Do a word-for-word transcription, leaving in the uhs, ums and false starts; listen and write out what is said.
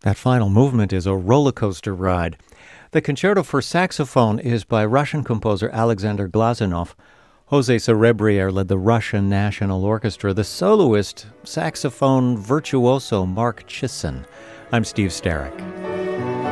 That final movement is a roller coaster ride. The concerto for saxophone is by Russian composer Alexander Glazunov. Jose Cerebrier led the Russian National Orchestra. The soloist, saxophone virtuoso Mark Chisin. I'm Steve Starrick.